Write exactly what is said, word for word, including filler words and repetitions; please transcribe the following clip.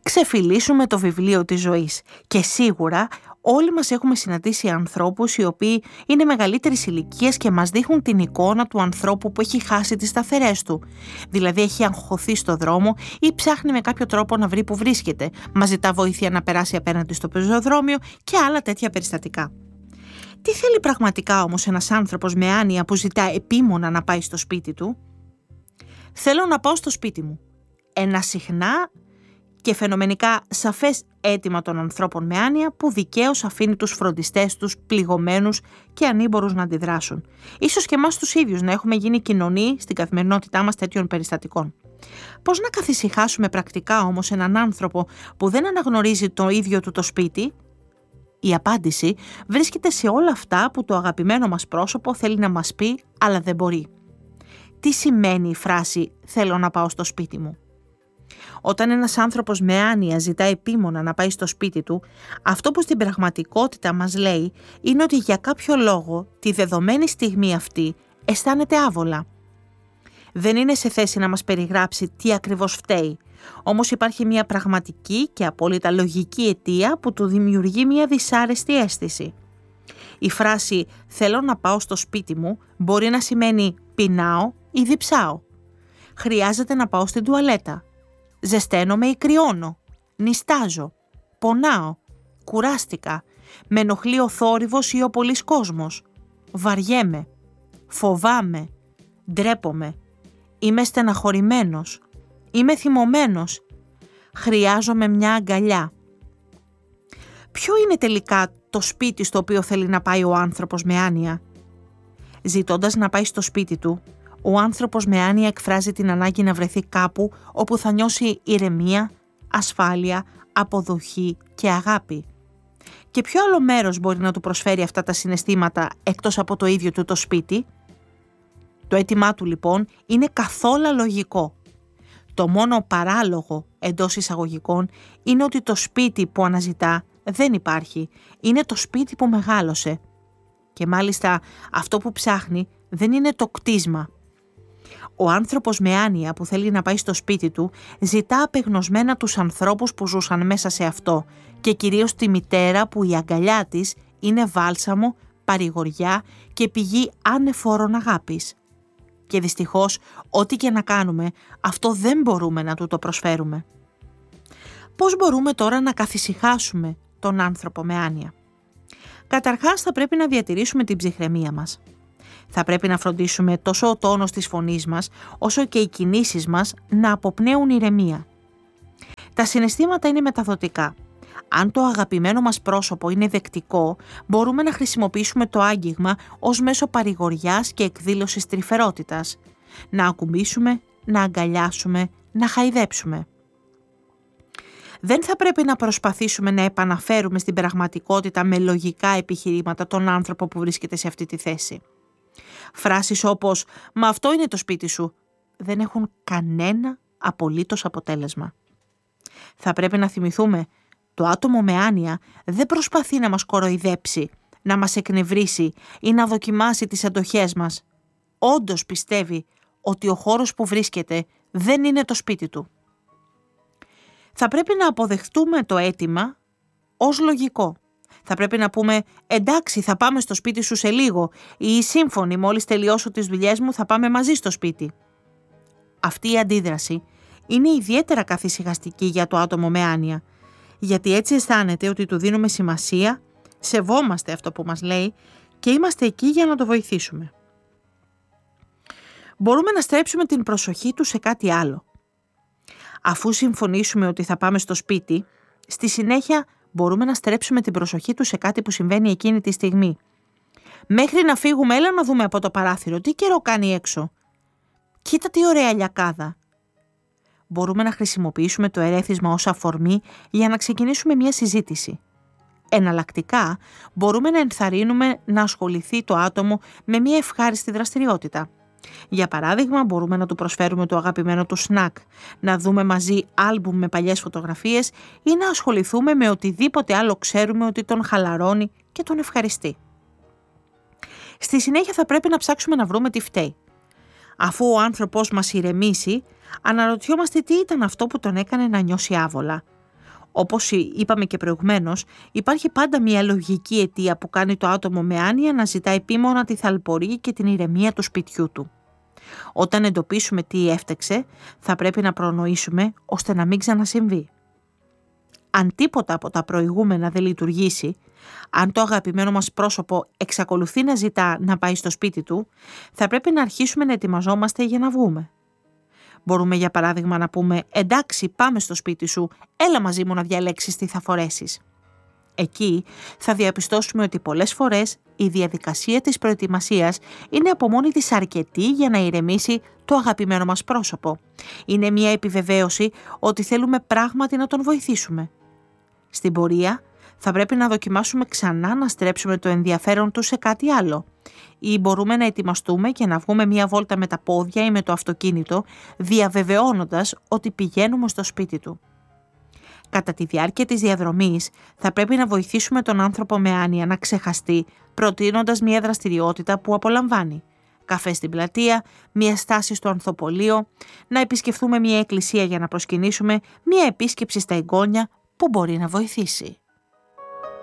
ξεφυλίσουμε το βιβλίο της ζωής. Και σίγουρα όλοι μας έχουμε συναντήσει ανθρώπους οι οποίοι είναι μεγαλύτερης ηλικίας και μας δείχνουν την εικόνα του ανθρώπου που έχει χάσει τις σταθερές του. Δηλαδή έχει αγχωθεί στο δρόμο ή ψάχνει με κάποιο τρόπο να βρει που βρίσκεται. Μας ζητά βοήθεια να περάσει απέναντι στο πεζοδρόμιο και άλλα τέτοια περιστατικά. Τι θέλει πραγματικά όμως ένας άνθρωπος με άνοια που ζητά επίμονα να πάει στο σπίτι του? Θέλω να πάω στο σπίτι μου. Ένα συχνά και φαινομενικά σαφές αίτημα των ανθρώπων με άνοια που δικαίως αφήνει τους φροντιστές τους πληγωμένους και ανήμπορους να αντιδράσουν. Ίσως και εμάς τους ίδιους να έχουμε γίνει κοινωνοί στην καθημερινότητά μας τέτοιων περιστατικών. Πώς να καθησυχάσουμε πρακτικά όμως έναν άνθρωπο που δεν αναγνωρίζει το ίδιο του το σπίτι? Η απάντηση βρίσκεται σε όλα αυτά που το αγαπημένο μας πρόσωπο θέλει να μας πει, αλλά δεν μπορεί. Τι σημαίνει η φράση «θέλω να πάω στο σπίτι μου»? Όταν ένας άνθρωπος με άνοια ζητά επίμονα να πάει στο σπίτι του, αυτό που στην πραγματικότητα μας λέει είναι ότι για κάποιο λόγο τη δεδομένη στιγμή αυτή αισθάνεται άβολα. Δεν είναι σε θέση να μας περιγράψει τι ακριβώς φταίει, όμως υπάρχει μια πραγματική και απόλυτα λογική αιτία που του δημιουργεί μια δυσάρεστη αίσθηση. Η φράση «θέλω να πάω στο σπίτι μου» μπορεί να σημαίνει «πεινάω» ή «διψάω». «Χρειάζεται να πάω στην τουαλέτα». «Ζεσταίνομαι ή κρυώνω». «Νηστάζω». «Πονάω». «Κουράστηκα». «Με ενοχλεί ο θόρυβος ή ο πολύς κόσμος». «Βαριέμαι». «Φοβάμαι». «Ντρέπομαι». «Είμαι στεναχωρημένος». «Είμαι θυμωμένος». «Χρειάζομαι μια αγκαλιά». Ποιο είναι τελικά το σπίτι στο οποίο θέλει να πάει ο άνθρωπος με άνοια? Ζητώντας να πάει στο σπίτι του, ο άνθρωπος με άνοια εκφράζει την ανάγκη να βρεθεί κάπου όπου θα νιώσει ηρεμία, ασφάλεια, αποδοχή και αγάπη. Και ποιο άλλο μέρος μπορεί να του προσφέρει αυτά τα συναισθήματα εκτός από το ίδιο του το σπίτι? Το αίτημά του λοιπόν είναι καθόλου λογικό. Το μόνο παράλογο εντός εισαγωγικών είναι ότι το σπίτι που αναζητά δεν υπάρχει. Είναι το σπίτι που μεγάλωσε. Και μάλιστα αυτό που ψάχνει δεν είναι το κτίσμα. Ο άνθρωπος με άνοια που θέλει να πάει στο σπίτι του ζητά απεγνωσμένα τους ανθρώπους που ζούσαν μέσα σε αυτό και κυρίως τη μητέρα που η αγκαλιά της είναι βάλσαμο, παρηγοριά και πηγή ανεφόρων αγάπης. Και δυστυχώς, ό,τι και να κάνουμε, αυτό δεν μπορούμε να του το προσφέρουμε. Πώς μπορούμε τώρα να καθησυχάσουμε τον άνθρωπο με άνοια? Καταρχάς θα πρέπει να διατηρήσουμε την ψυχραιμία μας. Θα πρέπει να φροντίσουμε τόσο ο τόνος της φωνής μας, όσο και οι κινήσεις μας να αποπνέουν ηρεμία. Τα συναισθήματα είναι μεταδοτικά. Αν το αγαπημένο μας πρόσωπο είναι δεκτικό, μπορούμε να χρησιμοποιήσουμε το άγγιγμα ως μέσο παρηγοριάς και εκδήλωσης τρυφερότητας. Να ακουμπήσουμε, να αγκαλιάσουμε, να χαϊδέψουμε. Δεν θα πρέπει να προσπαθήσουμε να επαναφέρουμε στην πραγματικότητα με λογικά επιχειρήματα τον άνθρωπο που βρίσκεται σε αυτή τη θέση. Φράσεις όπως «μα αυτό είναι το σπίτι σου» δεν έχουν κανένα απολύτως αποτέλεσμα. Θα πρέπει να θυμηθούμε, το άτομο με άνοια δεν προσπαθεί να μας κοροϊδέψει, να μας εκνευρίσει ή να δοκιμάσει τις αντοχές μας. Όντως πιστεύει ότι ο χώρος που βρίσκεται δεν είναι το σπίτι του. Θα πρέπει να αποδεχτούμε το αίτημα ως λογικό. Θα πρέπει να πούμε «εντάξει, θα πάμε στο σπίτι σου σε λίγο» ή «σύμφωνοι, μόλις τελειώσω τις δουλειές μου θα πάμε μαζί στο σπίτι». Αυτή η αντίδραση είναι ιδιαίτερα καθησυχαστική για το άτομο με άνοια, γιατί έτσι αισθάνεται ότι του δίνουμε σημασία, σεβόμαστε αυτό που μας λέει και είμαστε εκεί για να το βοηθήσουμε. Μπορούμε να στρέψουμε την προσοχή του σε κάτι άλλο. Αφού συμφωνήσουμε ότι θα πάμε στο σπίτι, στη συνέχεια μπορούμε να στρέψουμε την προσοχή του σε κάτι που συμβαίνει εκείνη τη στιγμή. Μέχρι να φύγουμε, έλα να δούμε από το παράθυρο τι καιρό κάνει έξω. Κοίτα τι ωραία λιακάδα. Μπορούμε να χρησιμοποιήσουμε το ερέθισμα ως αφορμή για να ξεκινήσουμε μια συζήτηση. Εναλλακτικά, μπορούμε να ενθαρρύνουμε να ασχοληθεί το άτομο με μια ευχάριστη δραστηριότητα. Για παράδειγμα, μπορούμε να του προσφέρουμε το αγαπημένο του σνακ, να δούμε μαζί άλμπουμ με παλιές φωτογραφίες ή να ασχοληθούμε με οτιδήποτε άλλο ξέρουμε ότι τον χαλαρώνει και τον ευχαριστεί. Στη συνέχεια θα πρέπει να ψάξουμε να βρούμε τι φταίει. Αφού ο άνθρωπος μας ηρεμήσει, αναρωτιόμαστε τι ήταν αυτό που τον έκανε να νιώσει άβολα. Όπως είπαμε και προηγουμένως, υπάρχει πάντα μια λογική αιτία που κάνει το άτομο με άνοια να ζητά επίμονα τη θαλπορή και την ηρεμία του σπιτιού του. Όταν εντοπίσουμε τι έφτεξε, θα πρέπει να προνοήσουμε ώστε να μην ξανασυμβεί. Αν τίποτα από τα προηγούμενα δεν λειτουργήσει, αν το αγαπημένο μας πρόσωπο εξακολουθεί να ζητά να πάει στο σπίτι του, θα πρέπει να αρχίσουμε να ετοιμαζόμαστε για να βγούμε. Μπορούμε για παράδειγμα να πούμε «Εντάξει, πάμε στο σπίτι σου, έλα μαζί μου να διαλέξεις τι θα φορέσεις». Εκεί θα διαπιστώσουμε ότι πολλές φορές η διαδικασία της προετοιμασίας είναι από μόνη της αρκετή για να ηρεμήσει το αγαπημένο μας πρόσωπο. Είναι μια επιβεβαίωση ότι θέλουμε πράγματι να τον βοηθήσουμε. Στην πορεία θα πρέπει να δοκιμάσουμε ξανά να στρέψουμε το ενδιαφέρον του σε κάτι άλλο, ή μπορούμε να ετοιμαστούμε και να βγούμε μια βόλτα με τα πόδια ή με το αυτοκίνητο, διαβεβαιώνοντας ότι πηγαίνουμε στο σπίτι του. Κατά τη διάρκεια της διαδρομής θα πρέπει να βοηθήσουμε τον άνθρωπο με άνοια να ξεχαστεί, προτείνοντας μια δραστηριότητα που απολαμβάνει. Καφέ στην πλατεία, μια στάση στο ανθοπολείο, να επισκεφθούμε μια εκκλησία για να προσκυνήσουμε, μια επίσκεψη στα εγγόνια που μπορεί να βοηθήσει.